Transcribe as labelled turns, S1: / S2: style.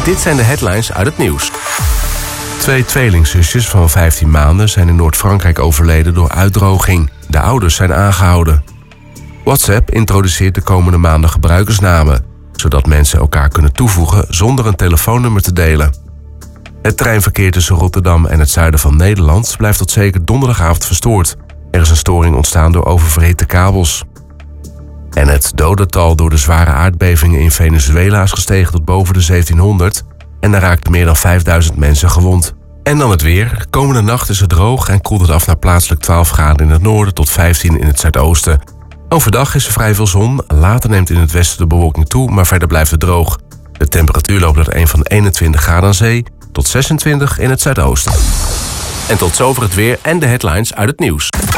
S1: Dit zijn de headlines uit het nieuws. 2 tweelingzusjes van 15 maanden zijn in Noord-Frankrijk overleden door uitdroging. De ouders zijn aangehouden. WhatsApp introduceert de komende maanden gebruikersnamen, zodat mensen elkaar kunnen toevoegen zonder een telefoonnummer te delen. Het treinverkeer tussen Rotterdam en het zuiden van Nederland blijft tot zeker donderdagavond verstoord. Er is een storing ontstaan door oververhitte kabels. En het dodental door de zware aardbevingen in Venezuela is gestegen tot boven de 1700 en er raakten meer dan 5000 mensen gewond. En dan het weer. Komende nacht is het droog en koelt het af naar plaatselijk 12 graden in het noorden tot 15 in het zuidoosten. Overdag is er vrij veel zon, later neemt in het westen de bewolking toe, maar verder blijft het droog. De temperatuur loopt uiteen van 21 graden aan zee tot 26 in het zuidoosten. En tot zover het weer en de headlines uit het nieuws.